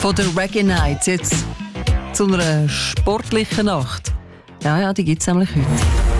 Von der Reggae Night jetzt zu einer sportlichen Nacht. Ja, die gibt es nämlich heute.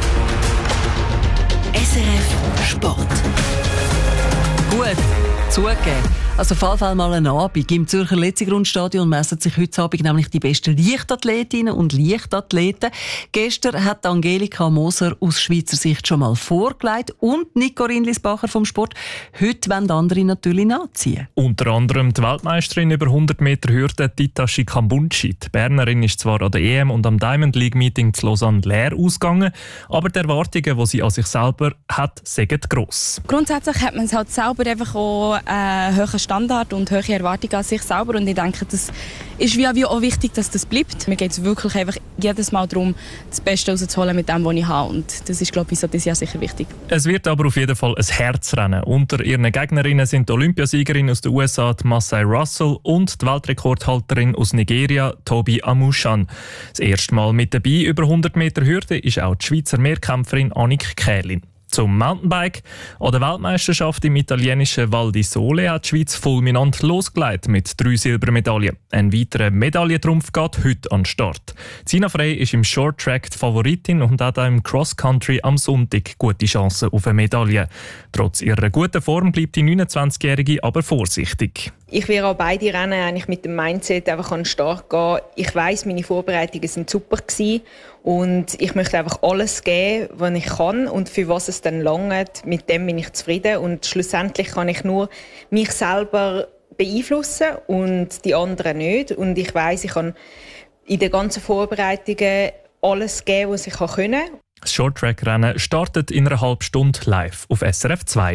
SRF Sport. Gut, zugegeben. Also auf jeden Fall mal einen Abend. Im Zürcher Letzigrundstadion messen sich heute Abend nämlich die besten Leichtathletinnen und Leichtathleten. Gestern hat Angelika Moser aus Schweizer Sicht schon mal vorgelegt und Nico Rindlisbacher vom Sport. Heute wollen andere natürlich nachziehen. Unter anderem die Weltmeisterin über 100 Meter Hürde Titashi Kambunchi. Die Bernerin ist zwar an der EM und am Diamond League Meeting zu Lausanne leer ausgegangen, aber die Erwartungen, die sie an sich selber hat, sind gross. Grundsätzlich hat man es halt selber einfach auch hohen Standard und hohe Erwartungen an sich selber, und ich denke, das ist wie auch wichtig, dass das bleibt. Mir geht es wirklich einfach jedes Mal darum, das Beste rauszuholen mit dem, was ich habe, und das ist, glaube ich, so dieses Jahr sicher wichtig. Es wird aber auf jeden Fall ein Herzrennen. Unter ihren Gegnerinnen sind die Olympiasiegerin aus den USA, die Masai Russell, und die Weltrekordhalterin aus Nigeria, Tobi Amushan. Das erste Mal mit dabei über 100 Meter Hürde ist auch die Schweizer Mehrkämpferin Annik Kählin. Zum Mountainbike. An der Weltmeisterschaft im italienischen Val di Sole hat die Schweiz fulminant losgelegt mit 3 Silbermedaillen. Ein weiterer Medaillentrumpf geht heute an den Start. Sina Frey ist im Shorttrack die Favoritin und hat auch im Cross-Country am Sonntag gute Chancen auf eine Medaille. Trotz ihrer guten Form bleibt die 29-Jährige aber vorsichtig. Ich werde auch beide Rennen eigentlich mit dem Mindset einfach an den Start gehen. Ich weiss, meine Vorbereitungen sind super gewesen und ich möchte einfach alles geben, was ich kann, und für was es dann langt, mit dem bin ich zufrieden, und schlussendlich kann ich nur mich selber beeinflussen und die anderen nicht, und ich weiss, ich kann in den ganzen Vorbereitungen alles geben, was ich können kann. Das Shorttrack-Rennen startet in einer halben Stunde live auf SRF 2.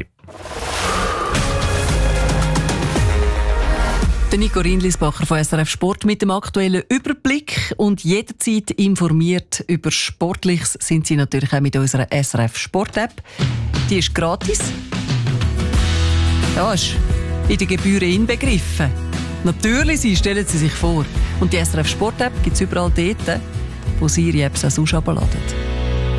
Der Nico Rindlisbacher von SRF Sport mit dem aktuellen Überblick, und jederzeit informiert über Sportliches sind Sie natürlich auch mit unserer SRF Sport App. Die ist gratis. Ja, ist in den Gebühren inbegriffen. Natürlich, stellen Sie sich vor. Und die SRF Sport App gibt es überall dort, wo Sie Ihre Apps auch sonst herunterladen.